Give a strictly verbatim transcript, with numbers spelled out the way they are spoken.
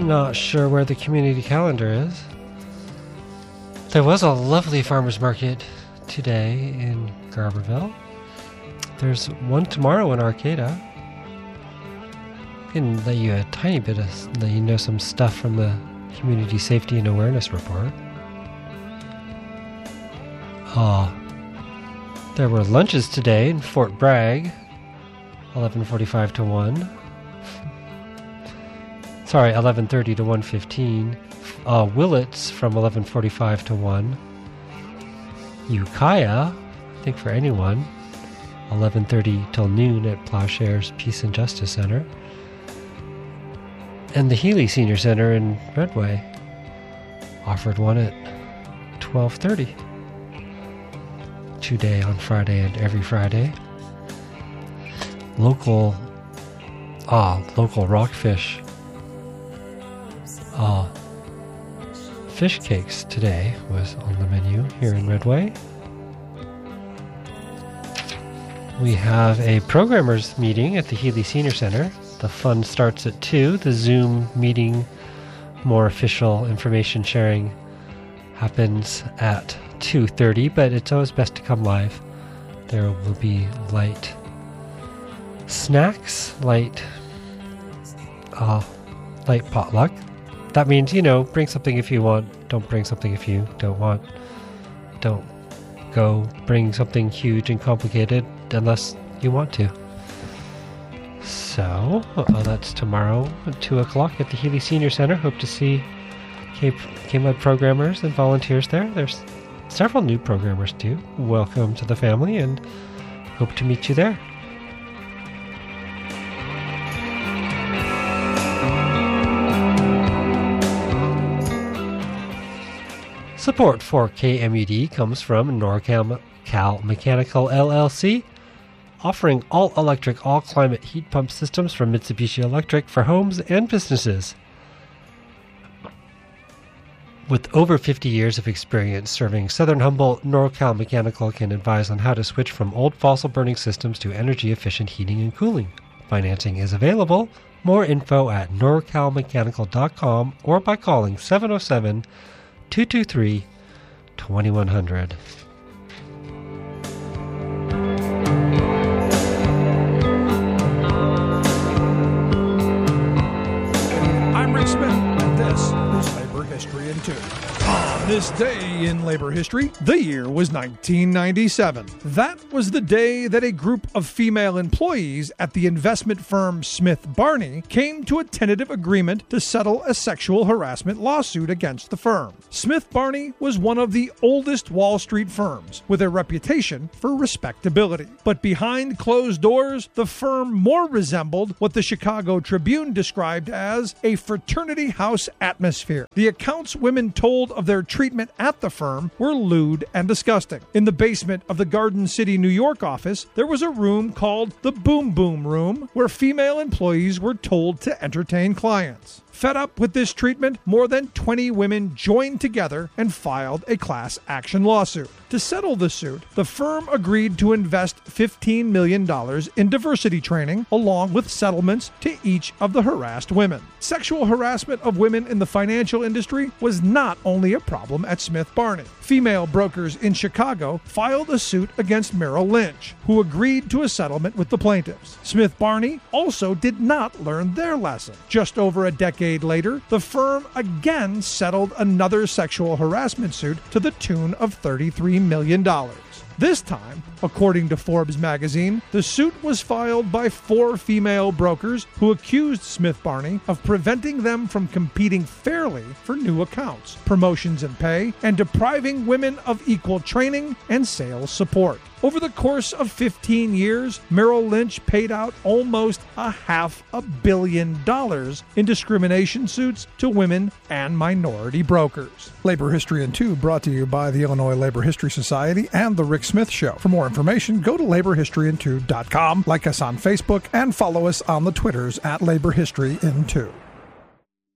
Not sure where the community calendar is. There was a lovely farmer's market today in Garberville. There's one tomorrow in Arcata. I can let you a tiny bit of, let you know some stuff from the Community Safety and Awareness Report. Uh, there were lunches today in Fort Bragg, eleven forty-five to one. Sorry, eleven thirty to one fifteen. Uh, Willits from eleven forty-five to one. Ukiah, I think for anyone, eleven thirty till noon at Plowshares Peace and Justice Center. And the Healy Senior Center in Redway offered one at twelve thirty. Today on Friday and every Friday. Local, ah, local rockfish. Ah, fish cakes today was on the menu here in Redway. We have a programmers meeting at the Healy Senior Center. The fun starts at two. The Zoom meeting, more official information sharing, happens at two thirty, but it's always best to come live. There will be light snacks, light, uh, light potluck. That means, you know, bring something if you want. Don't bring something if you don't want. Don't go bring something huge and complicated unless you want to. So, uh, that's tomorrow at two o'clock at the Healy Senior Center. Hope to see K- K-Mud programmers and volunteers there. There's several new programmers too. Welcome to the family and hope to meet you there. Support for K M U D comes from NorCal Cal Mechanical L L C, offering all-electric, all-climate heat pump systems from Mitsubishi Electric for homes and businesses. With over fifty years of experience serving Southern Humboldt, NorCal Mechanical can advise on how to switch from old fossil-burning systems to energy-efficient heating and cooling. Financing is available. More info at norcal mechanical dot com or by calling seven oh seven, two two three, two one zero zero. I'm Rick Smith, and this is Labor History in Two. On this day in labor history, the year was nineteen ninety-seven. That was the day that a group of female employees at the investment firm Smith Barney came to a tentative agreement to settle a sexual harassment lawsuit against the firm. Smith Barney was one of the oldest Wall Street firms, with a reputation for respectability. But behind closed doors, the firm more resembled what the Chicago Tribune described as a fraternity house atmosphere. The accounts women told of their treatment at the firm were lewd and disgusting. In the basement of the Garden City, New York office, there was a room called the Boom Boom Room, where female employees were told to entertain clients. Fed up with this treatment, more than twenty women joined together and filed a class action lawsuit. To settle the suit, the firm agreed to invest fifteen million dollars in diversity training, along with settlements to each of the harassed women. Sexual harassment of women in the financial industry was not only a problem at Smith Barney. Female brokers in Chicago filed a suit against Merrill Lynch, who agreed to a settlement with the plaintiffs. Smith Barney also did not learn their lesson. Just over a decade later, the firm again settled another sexual harassment suit to the tune of thirty-three million dollars. This time, according to Forbes magazine, the suit was filed by four female brokers who accused Smith Barney of preventing them from competing fairly for new accounts, promotions and pay, and depriving women of equal training and sales support. Over the course of fifteen years, Merrill Lynch paid out almost a half a billion dollars in discrimination suits to women and minority brokers. Labor History in Two brought to you by the Illinois Labor History Society and The Rick Smith Show. For more information, go to labor history in two dot com, like us on Facebook, and follow us on the Twitters at Labor History in Two.